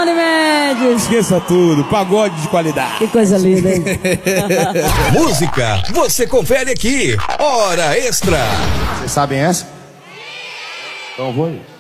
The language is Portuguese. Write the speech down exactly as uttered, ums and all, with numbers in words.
Unimed. Esqueça tudo, pagode de qualidade. Que coisa linda, hein? Música, você confere aqui. Hora Extra. Vocês sabem essa? Então vou aí.